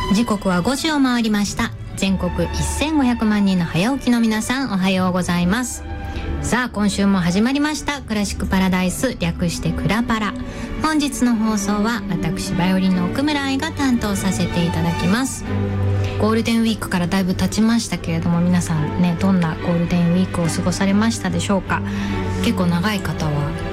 時刻は5時を回りました。全国1500万人の早起きの皆さん、おはようございます。さあ、今週も始まりましたクラシックパラダイス、略してクラパラ。本日の放送は私バイオリンの奥村愛が担当させていただきます。ゴールデンウィークからだいぶ経ちましたけれども、皆さんね、どんなゴールデンウィークを過ごされましたでしょうか。結構長い方は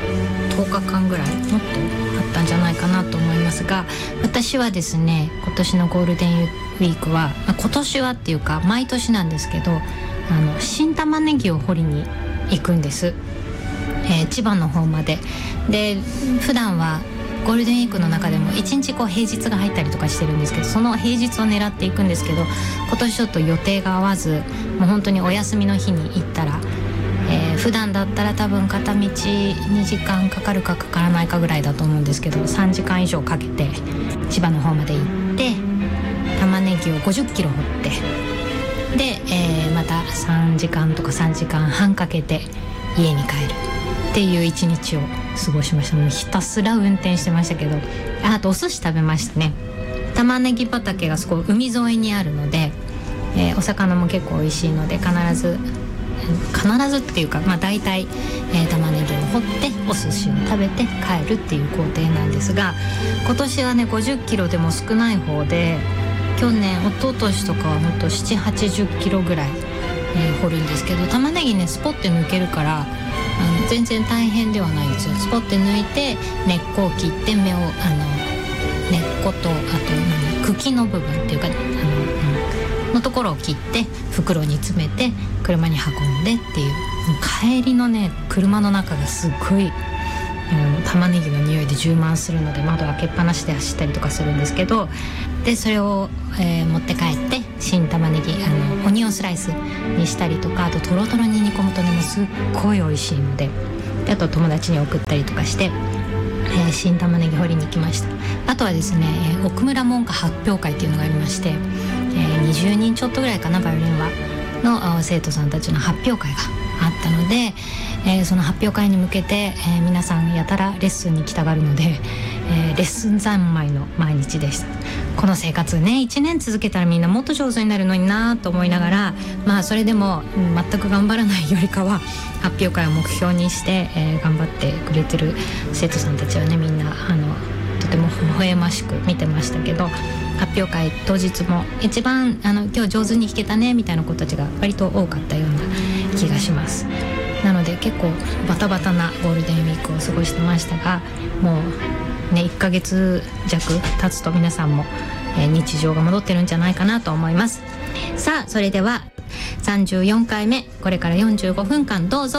10日間ぐらい、もっとあったんじゃないかなと思いますが、私はですね、今年のゴールデンウィークは、今年はっていうか毎年なんですけど、新玉ねぎを掘りに行くんです、千葉の方まで。で、普段はゴールデンウィークの中でも1日平日が入ったりとかしてるんですけど、その平日を狙っていくんですけど、今年ちょっと予定が合わず、もう本当にお休みの日に行ったら、普段だったら多分片道2時間かかるかかからないかぐらいだと思うんですけど、3時間以上かけて千葉の方まで行って、玉ねぎを50キロ掘ってで、また3時間とか3時間半かけて家に帰るっていう一日を過ごしました。もうひたすら運転してましたけど、あとお寿司食べましたね。玉ねぎ畑がそこ海沿いにあるので、お魚も結構美味しいので、必ずっていうか、大体、玉ねぎを掘ってお寿司を食べて帰るっていう工程なんですが、今年はね50キロでも少ない方で、去年一昨年とかはもっと7、80キロぐらい、掘るんですけど、玉ねぎねスポッて抜けるから全然大変ではないんですよ。スポッて抜いて根っこを切って、根っことあと茎の部分っていうかのところを切って袋に詰めて車に運んでっていう、帰りのね車の中がすっごい玉ねぎの匂いで充満するので、窓開けっぱなしで走ったりとかするんですけど、でそれを、持って帰って新玉ねぎオニオンスライスにしたりとか、あとトロトロに煮込むとねもうすっごい美味しいので、あと友達に送ったりとかして、新玉ねぎ掘りに行きました。あとはですね、奥村門下発表会っていうのがありまして、20人ちょっとぐらいかな、バイオリンはの生徒さんたちの発表会があったので、その発表会に向けて、皆さんやたらレッスンに来たがるので、レッスン三昧の毎日でした。この生活ね1年続けたらみんなもっと上手になるのになと思いながら、それでも全く頑張らないよりかは発表会を目標にして、頑張ってくれてる生徒さんたちはね、みんなとても微笑ましく見てましたけど、発表会当日も一番今日上手に弾けたねみたいな子たちが割と多かったような気がします。なので結構バタバタなゴールデンウィークを過ごしてましたが、もうね1ヶ月弱経つと皆さんも、日常が戻ってるんじゃないかなと思います。さあ、それでは34回目、これから45分間どうぞ